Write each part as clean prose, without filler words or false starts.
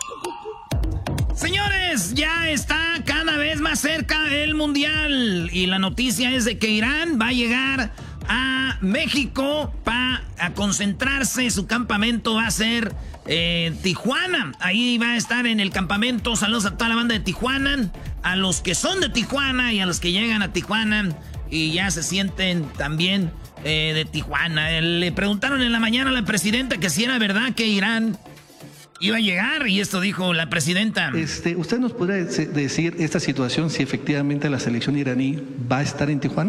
Señores, ya está cada vez más cerca el Mundial. Y la noticia es de que Irán va a llegar a México para concentrarse. Su campamento va a ser Tijuana. Ahí va a estar en el campamento. Saludos a toda la banda de Tijuana, a los que son de Tijuana y a los que llegan a Tijuana y ya se sienten también de Tijuana. Le preguntaron en la mañana a la presidenta que si era verdad que Irán iba a llegar, y esto dijo la presidenta. ¿Usted nos podrá decir esta situación, si efectivamente la selección iraní va a estar en Tijuana?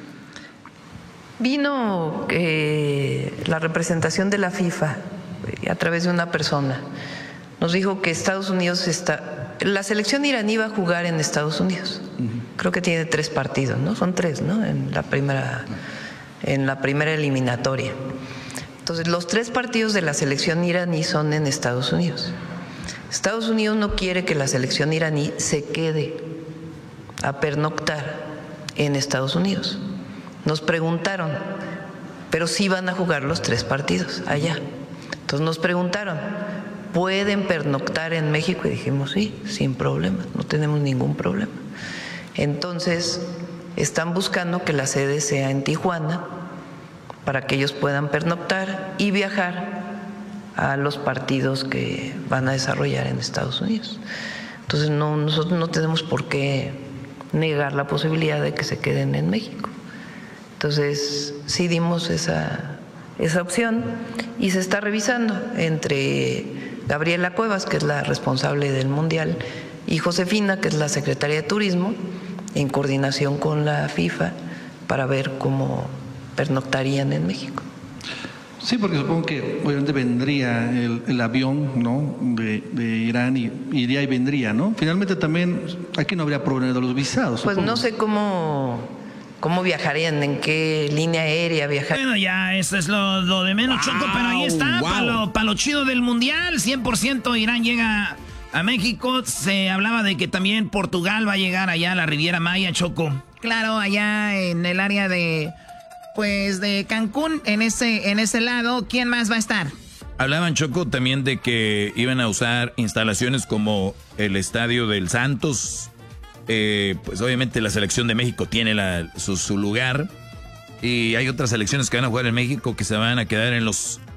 Vino la representación de la FIFA a través de una persona. Nos dijo que Estados Unidos la selección iraní va a jugar en Estados Unidos. Creo que tiene 3 partidos, ¿no? Son 3, ¿no? En la primera eliminatoria. Entonces, los 3 partidos de la selección iraní son en Estados Unidos. Estados Unidos no quiere que la selección iraní se quede a pernoctar en Estados Unidos. Nos preguntaron, pero sí van a jugar los 3 partidos allá. Entonces nos preguntaron, ¿pueden pernoctar en México? Y dijimos, sí, sin problema, no tenemos ningún problema. Entonces, están buscando que la sede sea en Tijuana, para que ellos puedan pernoctar y viajar a los partidos que van a desarrollar en Estados Unidos. Entonces nosotros no tenemos por qué negar la posibilidad de que se queden en México. Entonces sí dimos esa opción y se está revisando entre Gabriela Cuevas, que es la responsable del Mundial, y Josefina, que es la secretaria de Turismo, en coordinación con la FIFA, para ver cómo pernoctarían en México. Sí, porque supongo que obviamente vendría el avión, ¿no?, de Irán y iría y vendría, ¿no? Finalmente también aquí no habría problema de los visados. Pues supongo. no sé cómo viajarían, en qué línea aérea viajarían. Bueno, ya, eso es lo de menos, Choco, pero ahí está, para lo chido del Mundial, 100% Irán llega a México. Se hablaba de que también Portugal va a llegar allá a la Riviera Maya, Choco. Claro, allá en el área de Cancún, en ese lado. ¿Quién más va a estar? Hablaban, Choco, también de que iban a usar instalaciones como el Estadio del Santos. Pues obviamente la selección de México tiene su lugar. Y hay otras selecciones que van a jugar en México que se van a quedar en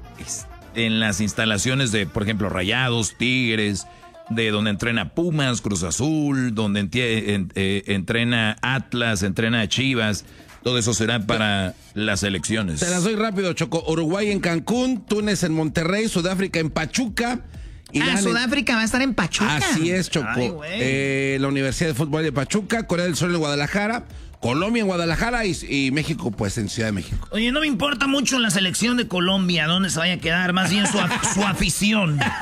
las instalaciones de, por ejemplo, Rayados, Tigres, de donde entrena Pumas, Cruz Azul, donde entrena Atlas, entrena Chivas. Todo eso será para las elecciones. Se las doy rápido, Choco. Uruguay en Cancún, Túnez en Monterrey, Sudáfrica en Pachuca. Sudáfrica va a estar en Pachuca. Así es, Choco. La Universidad de Fútbol de Pachuca, Corea del Sur en Guadalajara, Colombia en Guadalajara y México, pues, en Ciudad de México. Oye, no me importa mucho la selección de Colombia, dónde se vaya a quedar, más bien su afición.